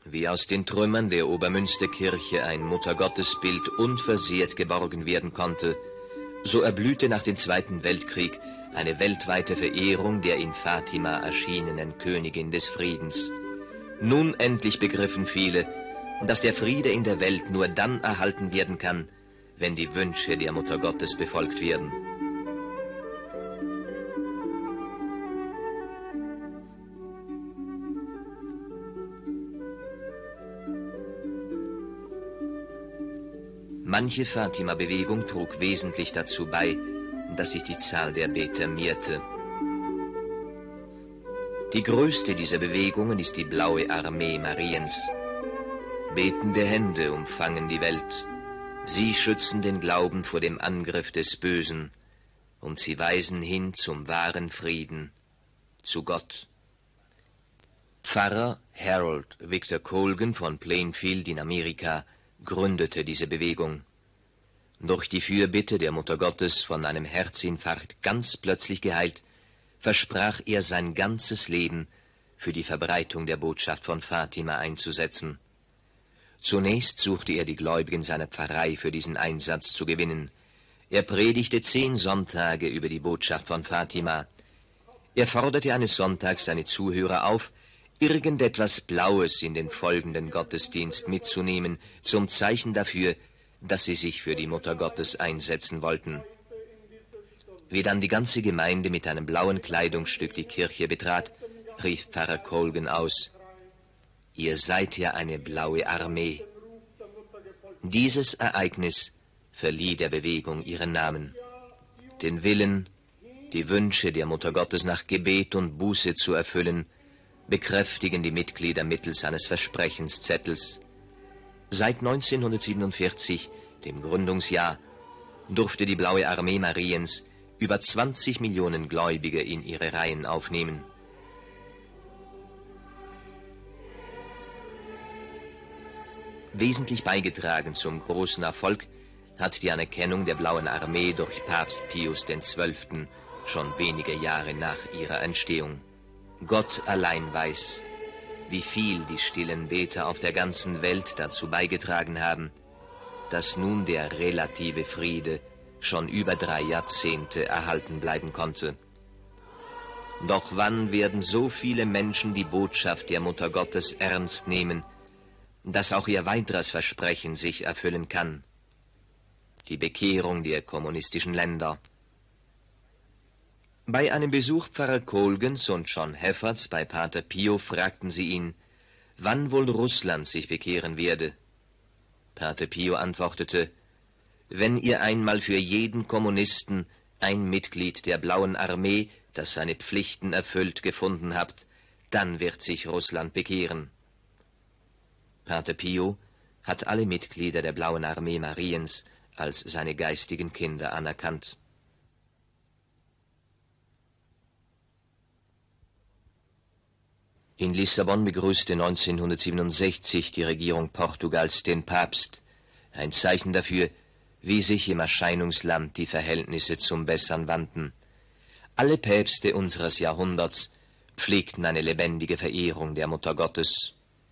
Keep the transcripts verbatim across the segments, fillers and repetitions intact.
Wie aus den Trümmern der Obermünsterkirche ein Muttergottesbild unversehrt geborgen werden konnte, so erblühte nach dem Zweiten Weltkrieg eine weltweite Verehrung der in Fatima erschienenen Königin des Friedens. Nun endlich begriffen viele, dass der Friede in der Welt nur dann erhalten werden kann, wenn die Wünsche der Mutter Gottes befolgt werden. Manche Fatima-Bewegung trug wesentlich dazu bei, dass sich die Zahl der Beter mehrte. Die größte dieser Bewegungen ist die Blaue Armee Mariens. Betende Hände umfangen die Welt. Sie schützen den Glauben vor dem Angriff des Bösen und sie weisen hin zum wahren Frieden, zu Gott. Pfarrer Harold Victor Colgan von Plainfield in Amerika gründete diese Bewegung. Durch die Fürbitte der Mutter Gottes von einem Herzinfarkt ganz plötzlich geheilt, versprach er sein ganzes Leben für die Verbreitung der Botschaft von Fatima einzusetzen. Zunächst suchte er die Gläubigen seiner Pfarrei für diesen Einsatz zu gewinnen. Er predigte zehn Sonntage über die Botschaft von Fatima. Er forderte eines Sonntags seine Zuhörer auf, irgendetwas Blaues in den folgenden Gottesdienst mitzunehmen, zum Zeichen dafür, dass sie sich für die Mutter Gottes einsetzen wollten. Wie dann die ganze Gemeinde mit einem blauen Kleidungsstück die Kirche betrat, rief Pfarrer Colgan aus: Ihr seid ja eine blaue Armee. Dieses Ereignis verlieh der Bewegung ihren Namen. Den Willen, die Wünsche der Mutter Gottes nach Gebet und Buße zu erfüllen, bekräftigen die Mitglieder mittels eines Versprechenszettels. Seit neunzehnhundertsiebenundvierzig, dem Gründungsjahr, durfte die Blaue Armee Mariens über zwanzig Millionen Gläubige in ihre Reihen aufnehmen. Wesentlich beigetragen zum großen Erfolg hat die Anerkennung der Blauen Armee durch Papst Pius der Zwölfte schon wenige Jahre nach ihrer Entstehung. Gott allein weiß, wie viel die stillen Beter auf der ganzen Welt dazu beigetragen haben, dass nun der relative Friede schon über drei Jahrzehnte erhalten bleiben konnte. Doch wann werden so viele Menschen die Botschaft der Mutter Gottes ernst nehmen, dass auch ihr weiteres Versprechen sich erfüllen kann? Die Bekehrung der kommunistischen Länder. Bei einem Besuch Pfarrer Colgans und John Hefferts bei Pater Pio fragten sie ihn, wann wohl Russland sich bekehren werde. Pater Pio antwortete: Wenn ihr einmal für jeden Kommunisten ein Mitglied der Blauen Armee, das seine Pflichten erfüllt, gefunden habt, dann wird sich Russland bekehren. Pater Pio hat alle Mitglieder der Blauen Armee Mariens als seine geistigen Kinder anerkannt. In Lissabon begrüßte neunzehnhundertsiebenundsechzig die Regierung Portugals den Papst, ein Zeichen dafür, wie sich im Erscheinungsland die Verhältnisse zum Bessern wandten. Alle Päpste unseres Jahrhunderts pflegten eine lebendige Verehrung der Mutter Gottes.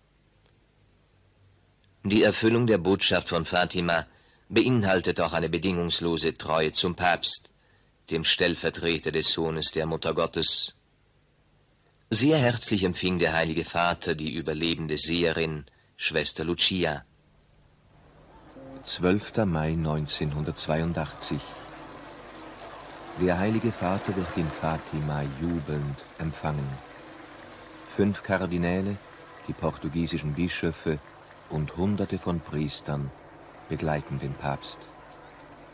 Die Erfüllung der Botschaft von Fatima beinhaltet auch eine bedingungslose Treue zum Papst, dem Stellvertreter des Sohnes der Mutter Gottes. Sehr herzlich empfing der Heilige Vater die überlebende Seherin, Schwester Lucia. zwölfter Mai neunzehnhundertzweiundachtzig. Der Heilige Vater wird in Fatima jubelnd empfangen. Fünf Kardinäle, die portugiesischen Bischöfe und Hunderte von Priestern begleiten den Papst.